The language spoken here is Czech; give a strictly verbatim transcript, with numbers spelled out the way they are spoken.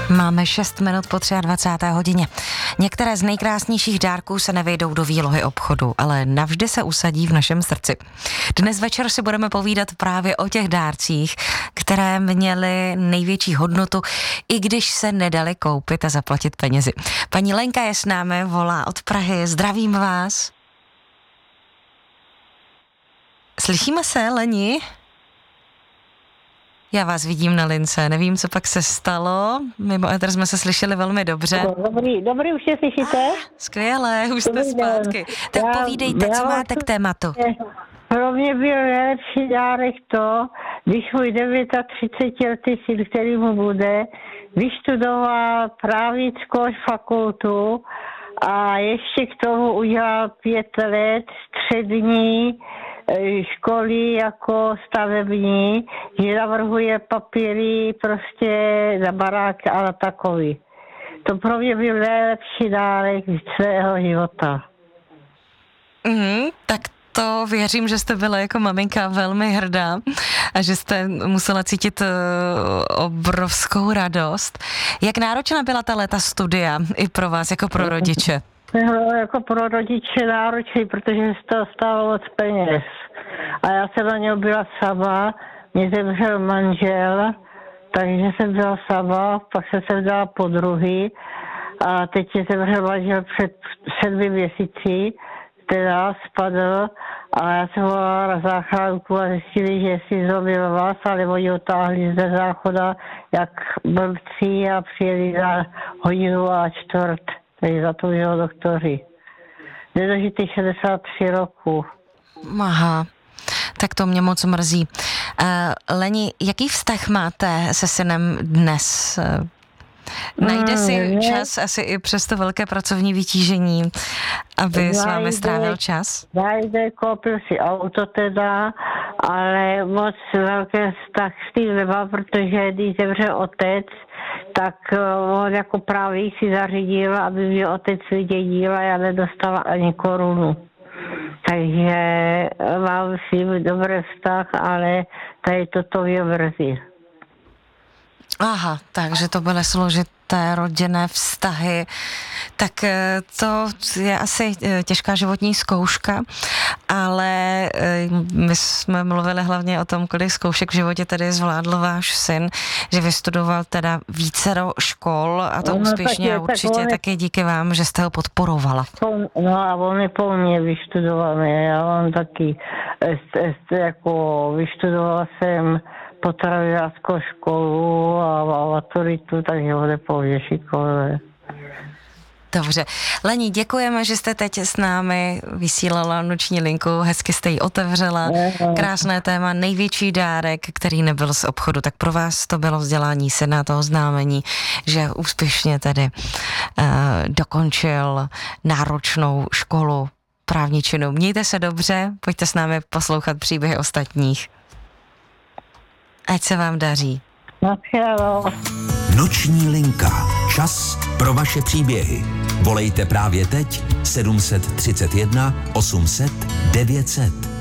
Máme šest minut po dvacáté třetí hodině. Některé z nejkrásnějších dárků se nevejdou do výlohy obchodu, ale navždy se usadí v našem srdci. Dnes večer si budeme povídat právě o těch dárcích, které měly největší hodnotu, i když se nedali koupit a zaplatit penězi. Paní Lenka je s námi, volá od Prahy. Zdravím vás. Slyšíme se, Leni? Já vás vidím na lince, nevím, co pak se stalo. Mimo éter jsme se slyšeli velmi dobře. Dobrý, dobrý, už se slyšíte? Ah, skvělé, už jste zpátky. Tak já, povídejte, já, co máte k tématu. Pro mě byl nejlepší dárek to, když můj třicetiletý syn, který mu bude, vyštudoval právnickou fakultu a ještě k tomu udělal pět let střední školy jako stavební, že navrhuje papíry prostě na baráky a na takový. To pro mě byl nejlepší dárek svého života. Mm, tak to věřím, že jste byla jako maminka velmi hrdá a že jste musela cítit uh, obrovskou radost. Jak náročná byla ta léta studia i pro vás, jako pro rodiče? No, jako pro rodiče náročný, protože se to stálo moc peněz. A já jsem na něm byla sama, mě zemřel manžel, takže jsem byla sama, pak jsem se vdala po druhý a teď je zemřel manžel před sedmi měsíci, teda spadl a já jsem volala na záchranku a zjistili, že si zlomil vás, ale oni otáhli ze záchoda jak blbci a přijeli za hodinu a čtvrt. Takže za to jeho doktoři. Nedožitý šedesát tři roku. Aha, tak to mě moc mrzí. Uh, Leni, jaký vztah máte se synem dnes? Uh, najde si hmm, čas asi i přes to velké pracovní vytížení, aby najde, s vámi strávil čas? Najde, koupil si auto teda, ale moc velký vztah s tím nemá, protože když zemřel otec, tak on jako právě si zařídil, aby mě otec vydědil a já nedostala ani korunu. Takže mám s ním dobrý vztah, ale tady toto mě mrzí. Aha, takže to byly složité rodinné vztahy. Tak to je asi těžká životní zkouška, ale my jsme mluvili hlavně o tom, kolik zkoušek v životě tedy zvládl váš syn, že vystudoval teda vícero škol a to no, úspěšně taky, a určitě tak taky díky vám, že jste ho podporovala. No a on je po mně vyštudovaný, já mám taky, jako vyštudovala jsem potravinářskou školu a maturitu, takže ho nepově šikovné. Dobře. Leni, děkujeme, že jste teď s námi vysílala noční linku, hezky jste ji otevřela. Krásné téma, největší dárek, který nebyl z obchodu, tak pro vás to bylo vzdělání syna, toho oznámení, že úspěšně tedy uh, dokončil náročnou školu právničinu. Mějte se dobře, pojďte s námi poslouchat příběhy ostatních. Ať se vám daří. Noční linka. Čas pro vaše příběhy. Volejte právě teď sedm tři jedna osm set devět set.